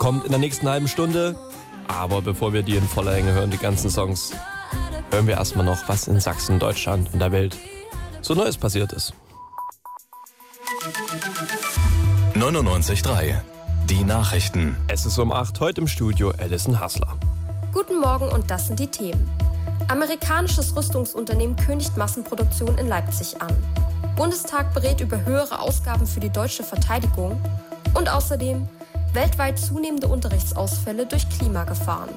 kommt in der nächsten halben Stunde. Aber bevor wir die in voller Länge hören, die ganzen Songs, hören wir erstmal noch, was in Sachsen, Deutschland und der Welt so Neues passiert ist. 99.3 Die Nachrichten. Es ist um 8, heute im Studio Alison Hassler. Guten Morgen und das sind die Themen. Amerikanisches Rüstungsunternehmen kündigt Massenproduktion in Leipzig an. Bundestag berät über höhere Ausgaben für die deutsche Verteidigung. Und außerdem weltweit zunehmende Unterrichtsausfälle durch Klimagefahren.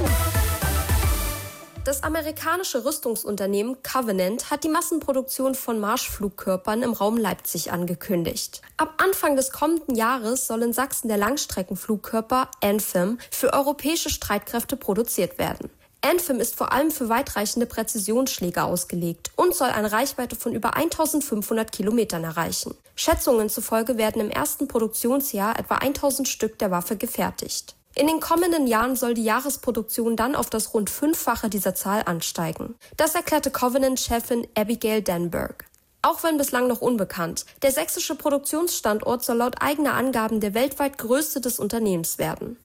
Das amerikanische Rüstungsunternehmen Covenant hat die Massenproduktion von Marschflugkörpern im Raum Leipzig angekündigt. Ab Anfang des kommenden Jahres soll in Sachsen der Langstreckenflugkörper Anthem für europäische Streitkräfte produziert werden. Anthem ist vor allem für weitreichende Präzisionsschläge ausgelegt und soll eine Reichweite von über 1500 Kilometern erreichen. Schätzungen zufolge werden im ersten Produktionsjahr etwa 1000 Stück der Waffe gefertigt. In den kommenden Jahren soll die Jahresproduktion dann auf das rund 5-fache dieser Zahl ansteigen. Das erklärte Covenant-Chefin Abigail Danberg. Auch wenn bislang noch unbekannt, der sächsische Produktionsstandort soll laut eigener Angaben der weltweit größte des Unternehmens werden.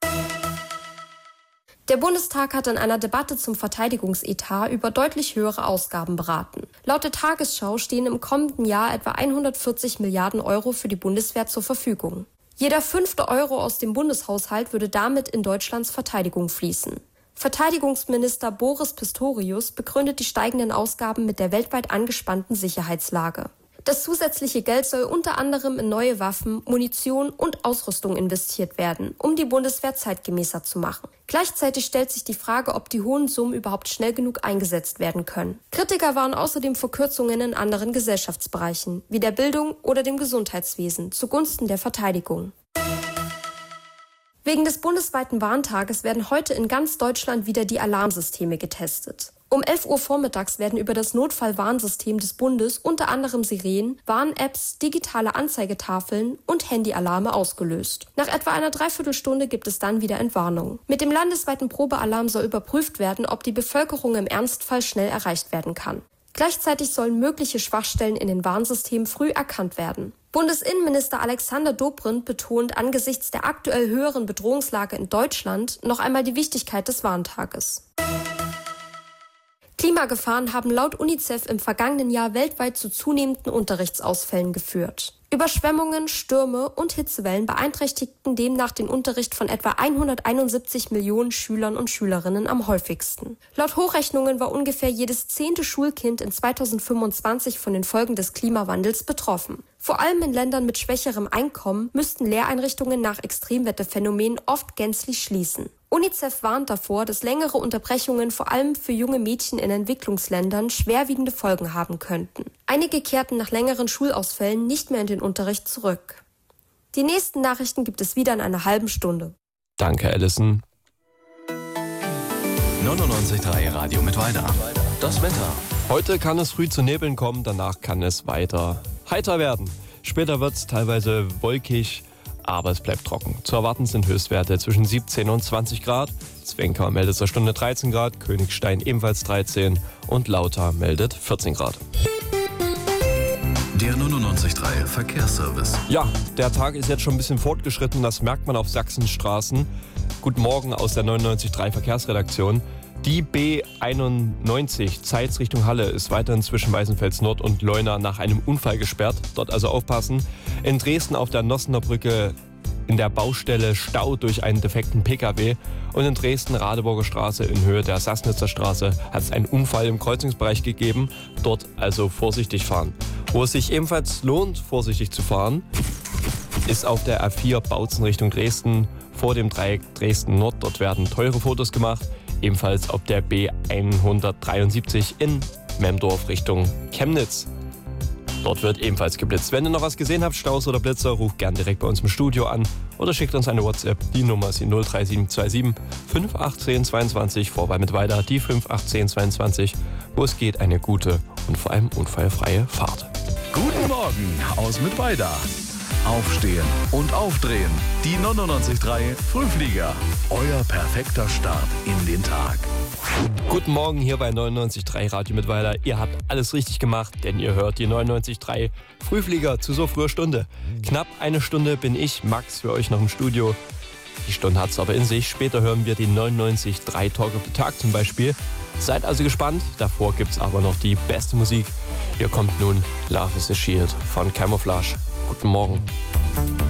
Der Bundestag hat in einer Debatte zum Verteidigungsetat über deutlich höhere Ausgaben beraten. Laut der Tagesschau stehen im kommenden Jahr etwa 140 Milliarden Euro für die Bundeswehr zur Verfügung. Jeder 5. Euro aus dem Bundeshaushalt würde damit in Deutschlands Verteidigung fließen. Verteidigungsminister Boris Pistorius begründet die steigenden Ausgaben mit der weltweit angespannten Sicherheitslage. Das zusätzliche Geld soll unter anderem in neue Waffen, Munition und Ausrüstung investiert werden, um die Bundeswehr zeitgemäßer zu machen. Gleichzeitig stellt sich die Frage, ob die hohen Summen überhaupt schnell genug eingesetzt werden können. Kritiker warnen außerdem vor Kürzungen in anderen Gesellschaftsbereichen, wie der Bildung oder dem Gesundheitswesen, zugunsten der Verteidigung. Wegen des bundesweiten Warntages werden heute in ganz Deutschland wieder die Alarmsysteme getestet. Um 11 Uhr vormittags werden über das Notfallwarnsystem des Bundes unter anderem Sirenen, Warn-Apps, digitale Anzeigetafeln und Handyalarme ausgelöst. Nach etwa einer Dreiviertelstunde gibt es dann wieder Entwarnung. Mit dem landesweiten Probealarm soll überprüft werden, ob die Bevölkerung im Ernstfall schnell erreicht werden kann. Gleichzeitig sollen mögliche Schwachstellen in den Warnsystemen früh erkannt werden. Bundesinnenminister Alexander Dobrindt betont angesichts der aktuell höheren Bedrohungslage in Deutschland noch einmal die Wichtigkeit des Warntages. Klimagefahren haben laut UNICEF im vergangenen Jahr weltweit zu zunehmenden Unterrichtsausfällen geführt. Überschwemmungen, Stürme und Hitzewellen beeinträchtigten demnach den Unterricht von etwa 171 Millionen Schülern und Schülerinnen am häufigsten. Laut Hochrechnungen war ungefähr jedes 10. Schulkind in 2025 von den Folgen des Klimawandels betroffen. Vor allem in Ländern mit schwächerem Einkommen müssten Lehreinrichtungen nach Extremwetterphänomenen oft gänzlich schließen. UNICEF warnt davor, dass längere Unterbrechungen vor allem für junge Mädchen in Entwicklungsländern schwerwiegende Folgen haben könnten. Einige kehrten nach längeren Schulausfällen nicht mehr in den Unterricht zurück. Die nächsten Nachrichten gibt es wieder in einer halben Stunde. Danke, Alison. 99.3 Radio Mittweida. Das Wetter. Heute kann es früh zu Nebeln kommen, danach kann es weiter heiter werden. Später wird es teilweise wolkig, aber es bleibt trocken. Zu erwarten sind Höchstwerte zwischen 17 und 20 Grad. Zwinkau meldet zur Stunde 13 Grad, Königstein ebenfalls 13 und Lauter meldet 14 Grad. Der 99.3 Verkehrsservice. Ja, der Tag ist jetzt schon ein bisschen fortgeschritten, das merkt man auf Sachsens Straßen. Guten Morgen aus der 99.3 Verkehrsredaktion. Die B91 Zeitz Richtung Halle ist weiterhin zwischen Weißenfels Nord und Leuna nach einem Unfall gesperrt. Dort also aufpassen. In Dresden auf der Nossener Brücke in der Baustelle Stau durch einen defekten Pkw. Und in Dresden Radeburger Straße in Höhe der Sassnitzer Straße hat es einen Unfall im Kreuzungsbereich gegeben. Dort also vorsichtig fahren. Wo es sich ebenfalls lohnt, vorsichtig zu fahren, ist auf der A4 Bautzen Richtung Dresden vor dem Dreieck Dresden Nord. Dort werden teure Fotos gemacht. Ebenfalls auf der B173 in Memdorf Richtung Chemnitz. Dort wird ebenfalls geblitzt. Wenn ihr noch was gesehen habt, Staus oder Blitzer, ruft gern direkt bei uns im Studio an oder schickt uns eine WhatsApp. Die Nummer ist die 03727 51822, vorbei mit weiter die 51822, wo es geht eine gute und vor allem unfallfreie Fahrt. Guten Morgen aus Mittweida. Aufstehen und aufdrehen. Die 99.3 Frühflieger. Euer perfekter Start in den Tag. Guten Morgen hier bei 99.3 Radio Mittweida. Ihr habt alles richtig gemacht, denn ihr hört die 99.3 Frühflieger zu so früher Stunde. Knapp eine Stunde bin ich, Max, für euch noch im Studio. Die Stunde hat es aber in sich. Später hören wir den 99.3 Talk of the Tag zum Beispiel. Seid also gespannt. Davor gibt es aber noch die beste Musik. Hier kommt nun Love is a Shield von Camouflage. Guten Morgen.